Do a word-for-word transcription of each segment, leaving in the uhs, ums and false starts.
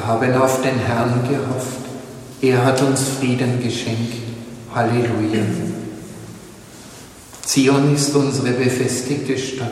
haben auf den Herrn gehofft. Er hat uns Frieden geschenkt. Halleluja. Zion ist unsere befestigte Stadt.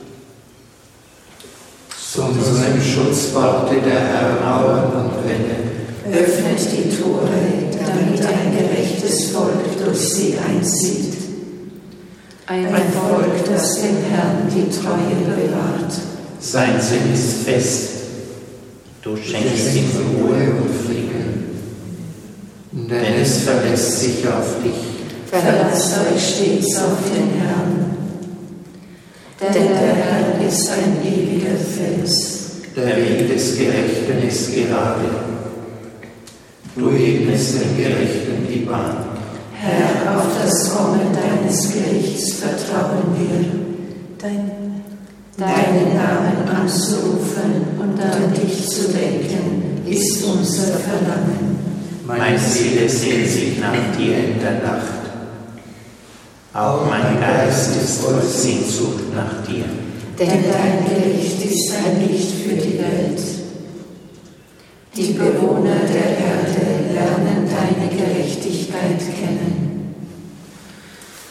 Zu unserem Schutzworte der Herr Mauern und Wälle. Öffnet die Tore, damit ein gerechtes Volk durch sie einzieht. Ein Volk, das dem Herrn die Treue bewahrt. Sein Sinn ist fest. Du schenkst ihm Ruhe und Frieden. Denn es verlässt sich auf dich. Verlasst euch stets auf den Herrn. Denn der Herr ist ein ewiger Fels. Der Weg des Gerechten ist gerade. Du ebnest dem Gerechten die Bahn. Herr, auf das Kommen deines Gerichts vertrauen wir. Dein, deinen Namen anzurufen und an dich zu denken, ist unser Verlangen. Meine Seele sehnt sich nach dir in der Nacht. Auch mein Geist ist voll Sehnsucht nach dir. Denn dein Gericht ist ein Licht für die Welt